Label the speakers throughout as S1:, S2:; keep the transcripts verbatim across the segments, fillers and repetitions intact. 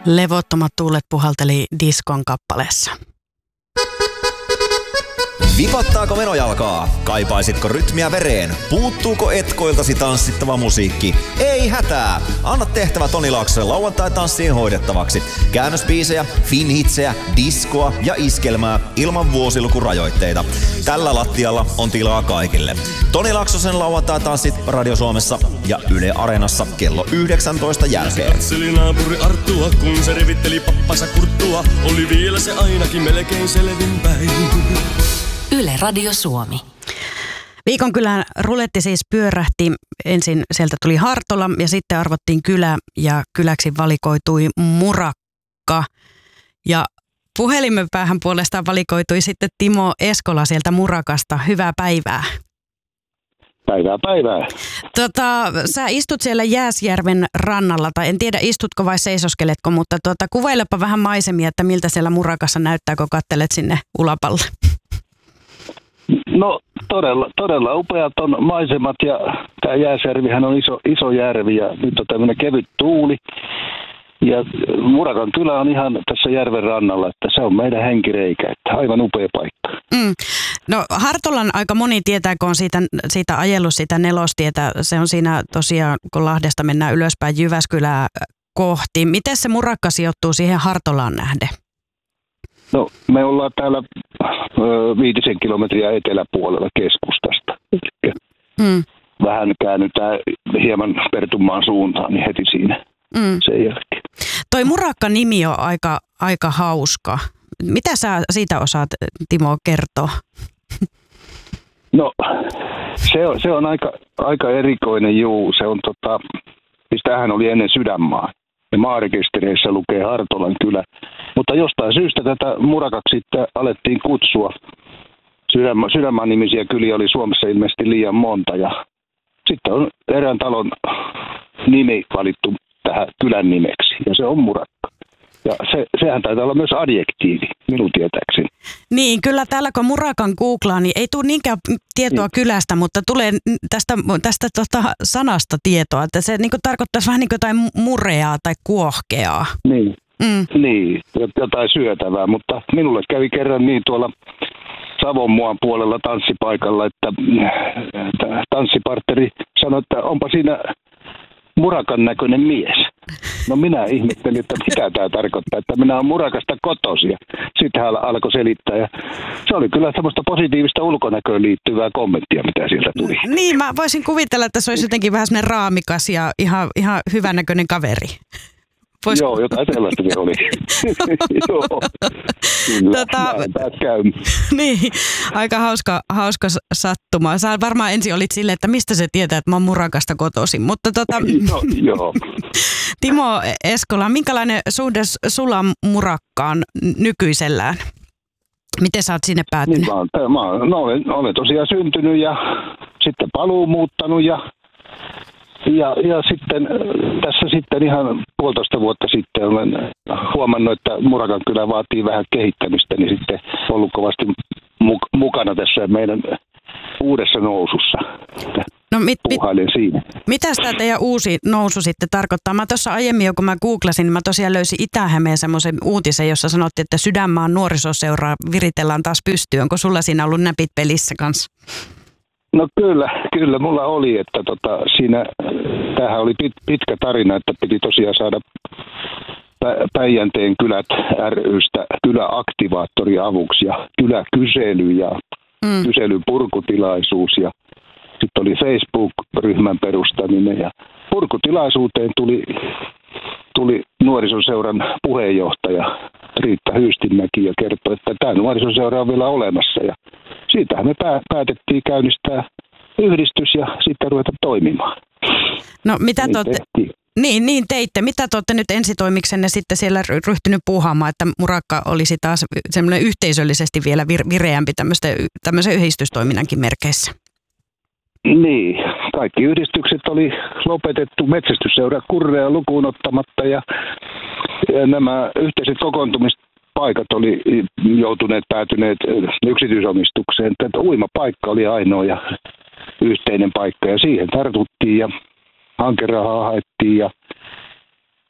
S1: Levottomat tuulet puhalteli diskon kappaleessa.
S2: Vipattaako menojalkaa? Kaipaisitko rytmiä vereen? Puuttuuko etkoiltasi tanssittava musiikki? Ei hätää! Anna tehtävä Toni Laaksosen lauantai-tanssiin hoidettavaksi. Käännösbiisejä, finhitsejä, diskoa ja iskelmää ilman vuosilukurajoitteita. Tällä lattialla on tilaa kaikille. Toni Laaksosen lauantai-tanssit Radio Suomessa ja Yle Areenassa kello yhdeksäntoista jälkeen.
S3: Katseli naapuri Arttua, kun se revitteli pappansa kurttua. Oli vielä se ainakin melkein selvinpäin.
S4: Yle Radio Suomi.
S1: Viikon kylän ruletti siis pyörähti. Ensin sieltä tuli Hartola ja sitten arvottiin kylä ja kyläksi valikoitui Murakka. Ja puhelimen päähän puolestaan valikoitui sitten Timo Eskola sieltä Murakasta. Hyvää päivää.
S5: Päivää päivää.
S1: Tota, sä istut siellä Jääsjärven rannalla, tai en tiedä istutko vai seisoskeletko, mutta tota, kuvailepa vähän maisemia, että miltä siellä Murakassa näyttää, kun kattelet sinne ulapalle.
S5: No todella, todella upeat on maisemat ja tämä Jääsjärvihän on iso, iso järvi ja nyt on tämmöinen kevyt tuuli. Ja Murakan kylä on ihan tässä järven rannalla, että se on meidän henkireikä, että aivan upea paikka.
S1: Mm. No Hartolan aika moni tietää, kun on siitä, siitä ajellut sitä nelostietä. Se on siinä tosiaan, kun Lahdesta mennään ylöspäin Jyväskylää kohti. Miten se Murakka sijoittuu siihen Hartolaan nähden?
S5: No me ollaan täällä ö, viitisen kilometriä eteläpuolella keskustasta. Mm. Vähän käännytään hieman Pertunmaan suuntaan, niin heti siinä mm. sen jälkeen.
S1: Toi Murakka-nimi on aika, aika hauska. Mitä sä siitä osaat, Timo, kertoa?
S5: No se on, se on aika, aika erikoinen juu. Se on tota, siis tämähän oli ennen Sydänmaa. Ja maarekistereissä lukee Hartolan kylä. Mutta jostain syystä tätä Murakaksi sitten alettiin kutsua. Sydänma, Sydänmaan nimisiä kyliä oli Suomessa ilmeisesti liian monta. Ja sitten on erään talon nimi valittu tähän kylän nimeksi. Ja se on Murakka. Ja se, sehän taitaa olla myös adjektiivi, minun tietääkseni.
S1: Niin, kyllä täällä kun Murakan googlaa, niin ei tule niinkään tietoa niin kylästä, mutta tulee tästä, tästä tota sanasta tietoa, että se niin kuin tarkoittaisi vähän niin kuin jotain mureaa tai kuohkeaa.
S5: Niin, mm. niin, jotain syötävää, mutta minulle kävi kerran niin tuolla Savonmuan puolella tanssipaikalla, että tanssipartneri sanoi, että onpa siinä Murakan näköinen mies. No minä ihmettelin, että mitä tämä tarkoittaa, että minä olen Murakasta kotoisin. Sitten hän alkoi selittää ja se oli kyllä semmoista positiivista ulkonäköön liittyvää kommenttia, mitä sieltä tuli.
S1: Niin, mä voisin kuvitella, että se olisi jotenkin vähän semmoinen raamikas ja ihan, ihan hyvännäköinen kaveri.
S5: Vois... Joo, jotain sellaistakin oli. Joo, kyllä,
S1: tota,
S5: käy.
S1: Niin, aika hauska, hauska sattuma. Sä varmaan ensin olit silleen, että mistä se tietää, että mä oon Murakasta kotoisin. Mutta tota,
S5: no, joo.
S1: Timo Eskola, minkälainen suhde sulla on Murakkaan nykyisellään? Miten sä oot sinne päätynyt?
S5: Niin, mä, oon, mä oon, no, olen, olen tosiaan syntynyt ja sitten paluu muuttanut ja Ja, ja sitten tässä sitten ihan puolitoista vuotta sitten olen huomannut, että Murakan kylä vaatii vähän kehittämistä, niin sitten ollut kovasti muk- mukana tässä meidän uudessa nousussa.
S1: No mit, mit,
S5: siinä.
S1: Mitä tämä teidän uusi nousu sitten tarkoittaa? Mä tuossa aiemmin, jo kun mä googlasin, niin mä tosiaan löysin Itä-Hämeen semmoisen uutisen, jossa sanottiin, että Sydänmaan nuorisoseuraa viritellaan taas pystyyn. Onko sulla siinä ollut näpit pelissä kanssa?
S5: No kyllä, kyllä mulla oli, että tota, siinä, tämähän oli pit, pitkä tarina, että piti tosiaan saada Pä, Päijänteen kylät ry:stä kyläaktivaattori avuksi ja kyläkysely ja mm. kyselyn purkutilaisuus ja sitten oli Facebook-ryhmän perustaminen ja purkutilaisuuteen tuli, tuli nuorisoseuran puheenjohtaja Riitta Hyystinmäki ja kertoi, että tämä nuorisoseura on vielä olemassa ja siitähän me päätettiin käynnistää yhdistys ja sitten ruveta toimimaan.
S1: No mitä
S5: niin
S1: te olette, niin, niin teitte. Mitä te olette nyt ensitoimiksenne sitten siellä ryhtynyt puuhaamaan, että Murakka olisi taas semmoinen yhteisöllisesti vielä vir- vireämpi tämmöisen yhdistystoiminnankin merkeissä?
S5: Niin, kaikki yhdistykset oli lopetettu metsästysseura Kurrea lukuun ottamatta ja, ja nämä yhteiset kokoontumiset paikat oli joutuneet päätyneet yksityisomistukseen. Tätä uimapaikka oli ainoa ja yhteinen paikka ja siihen tartuttiin ja hankerahaa haettiin ja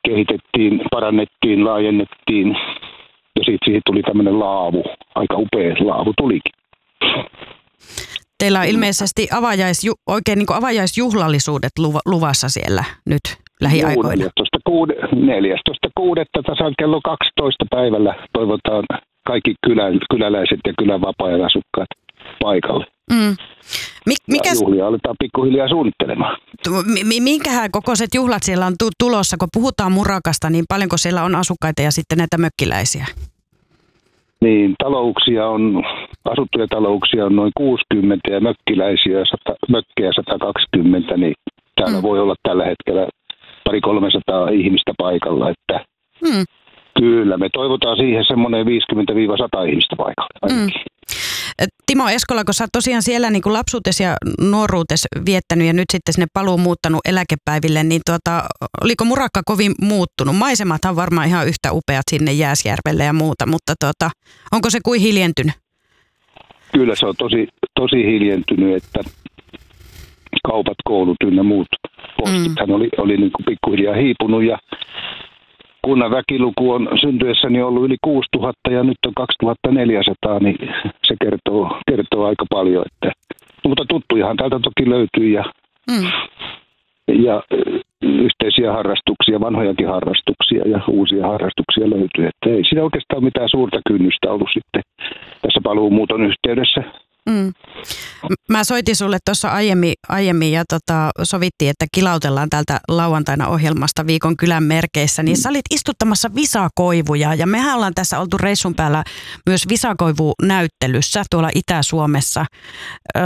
S5: kehitettiin, parannettiin, laajennettiin ja sitten siihen tuli tämmöinen laavu, aika upea laavu tulikin.
S1: Teillä on ilmeisesti avajaisju, oikein niin kuin avajaisjuhlallisuudet luvassa siellä nyt lähiaikoina.
S5: neljästoista kuudetta tasan kello kaksitoista päivällä toivotaan kaikki kylän, kyläläiset ja kylän vapaa-ajan asukkaat paikalle.
S1: Mm. Mik, mikä...
S5: Juhlia aletaan pikkuhiljaa suunnittelemaan.
S1: M- minkähän kokoiset juhlat siellä on tu- tulossa, kun puhutaan Murakasta, niin paljonko siellä on asukkaita ja sitten näitä mökkiläisiä?
S5: Niin, talouksia on, asuttuja talouksia on noin kuusikymmentä ja mökkiläisiä, sata, mökkejä sata kaksikymmentä, niin täällä mm. voi olla tällä hetkellä pari kolmesataa ihmistä paikalla, että mm. kyllä me toivotaan siihen semmoinen viisikymmentä sata ihmistä paikalla. Mm.
S1: Timo Eskola, kun sä oot tosiaan siellä niin kuin lapsuutesi ja nuoruutesi viettänyt ja nyt sitten sinne paluu muuttanut eläkepäiville, niin tuota, oliko Murakka kovin muuttunut? Maisemathan varmaan ihan yhtä upeat sinne Jääsjärvelle ja muuta, mutta tuota, onko se kuin hiljentynyt?
S5: Kyllä se on tosi, tosi hiljentynyt, että kaupat, koulut ynnä muut postithan mm. oli, oli niin kuin pikkuhiljaa hiipunut ja kunnan väkiluku on syntyessäni ollut yli kuusituhatta ja nyt on kaksituhattaneljäsataa, niin se kertoo, kertoo aika paljon. Että, mutta tuttujahan täältä toki löytyy ja, mm. ja yhteisiä harrastuksia, vanhojakin harrastuksia ja uusia harrastuksia löytyy. Että ei siinä oikeastaan mitään suurta kynnystä ollut sitten tässä paluumuuton yhteydessä.
S1: Mm. Mä soitin sulle tuossa aiemmin, aiemmin ja tota, sovittiin, että kilautellaan täältä lauantaina ohjelmasta Viikon kylän merkeissä, niin sä olit istuttamassa visakoivuja ja mehän ollaan tässä oltu reissun päällä myös visakoivunäyttelyssä tuolla Itä-Suomessa. Öö,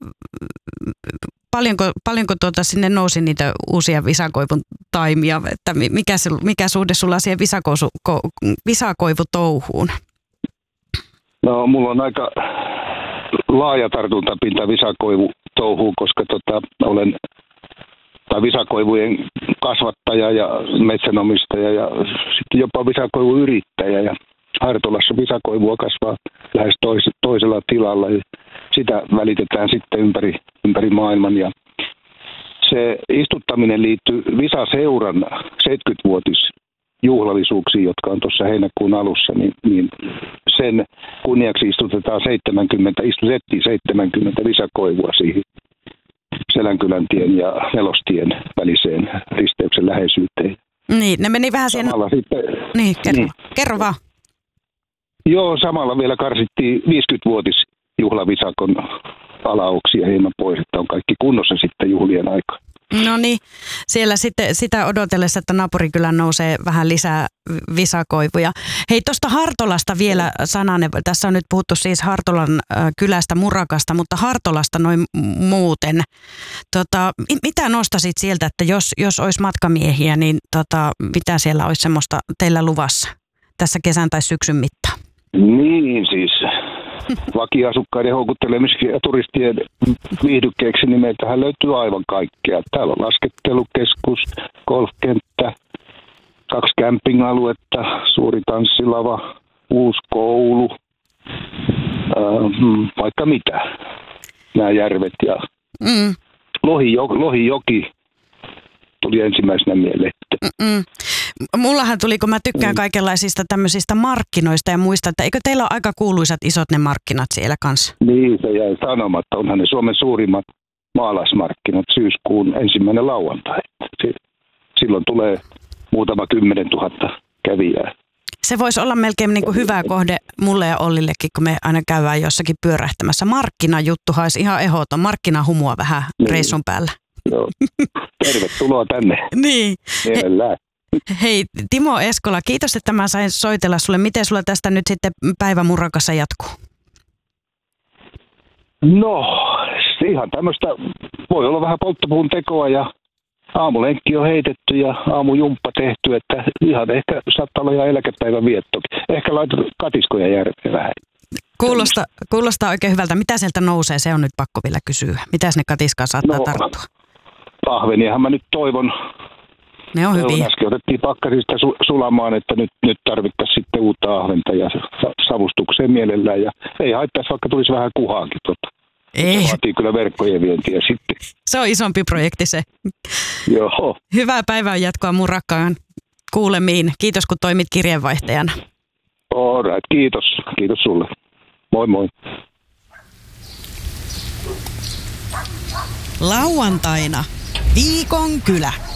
S1: paljonko paljonko tuota sinne nousi niitä uusia visakoivun taimia, että mikä, mikä suhde sulla siihen visakoivutouhuun?
S5: No mulla on aika laaja tartuntapinta visakoivutouhuun, koska tota, olen tai visakoivujen kasvattaja ja metsänomistaja ja sitten jopa visakoivuyrittäjä. Ja Hartolassa visakoivua kasvaa lähes tois, toisella tilalla ja sitä välitetään sitten ympäri, ympäri maailman. Ja se istuttaminen liittyy Visaseuran seitsemänkymmentävuotisjuhlallisuuksiin, jotka on tuossa heinäkuun alussa, niin, niin sen kunniaksi istutetaan seitsemänkymmentä, istutettiin seitsemänkymmentä visakoivua siihen Selänkylän-tien ja Nelostien väliseen risteyksen läheisyyteen.
S1: Niin, ne meni vähän siihen...
S5: Sitten,
S1: niin, kerro, niin. kerro vaan.
S5: Joo, samalla vielä karsittiin viisikymmentävuotisjuhlavisakon alauksia hieman pois, että on kaikki kunnossa sitten juhlien aikaa.
S1: No niin, siellä sitten sitä odotellessa, että naapurikylän nousee vähän lisää visakoivuja. Hei, tuosta Hartolasta vielä sananen. Tässä on nyt puhuttu siis Hartolan kylästä, Murakasta, mutta Hartolasta noin muuten. Tota, mitä nostasit sieltä, että jos, jos olisi matkamiehiä, niin tota, mitä siellä olisi semmoista teillä luvassa tässä kesän tai syksyn mittaan?
S5: Niin siis... Vakiasukkaiden houkuttelemiseksi ja turistien viihdykkeeksi, niin meiltähän löytyy aivan kaikkea. Täällä on laskettelukeskus, golfkenttä, kaksi camping-aluetta, suuri tanssilava, uusi koulu, äh, vaikka mitä. Nämä järvet ja mm. Lohijoki, Lohijoki tuli ensimmäisenä mieleen.
S1: Mm-mm. Mullahan tuli, kun mä tykkään kaikenlaisista tämmöisistä markkinoista ja muista, että eikö teillä ole aika kuuluisat isot ne markkinat siellä kanssa?
S5: Niin, se jäi sanomatta. Onhan ne Suomen suurimmat maalaismarkkinat syyskuun ensimmäinen lauantai. Silloin tulee muutama kymmenen tuhatta kävijää.
S1: Se voisi olla melkein niin kuin hyvä kohde mulle ja Ollillekin, kun me aina käydään jossakin pyörähtämässä. Markkinajuttuhan olisi ihan ehdoton. Markkinahumua vähän niin. Reissun päällä.
S5: Joo. Tervetuloa tänne.
S1: Niin.
S5: Mielellään.
S1: Hei Timo Eskola, kiitos, että mä sain soitella sulle. Miten sulla tästä nyt sitten päivä Murakassa jatkuu?
S5: No, ihan tämmöistä, voi olla vähän polttopuun tekoa ja aamulenkki on heitetty ja aamujumppa tehty, että ihan ehkä saattaa olla ihan eläkepäivän vietto. Ehkä laitat katiskoja järveen vähän.
S1: Kuulostaa, kuulostaa oikein hyvältä. Mitä sieltä nousee? Se on nyt pakko vielä kysyä. Mitäs ne katiskaa saattaa no, tarttua?
S5: Ahveniahan mä nyt toivon.
S1: Ne on hyviä.
S5: Äsken otettiin pakkasista su- sulamaan, että nyt, nyt tarvittaisiin sitten uutta ahventa ja savustukseen mielellään. Ja ei haittaisi, vaikka tulisi vähän kuhaakin. Tota.
S1: Ei.
S5: Se vaatii kyllä verkkojen vientiä sitten.
S1: Se on isompi projekti se.
S5: Joo.
S1: Hyvää päivää jatkoa Murakkaan kuulemiin. Kiitos kun toimit kirjeenvaihtajana.
S5: All right, kiitos. Kiitos sulle. Moi moi.
S1: Lauantaina Viikon kylä.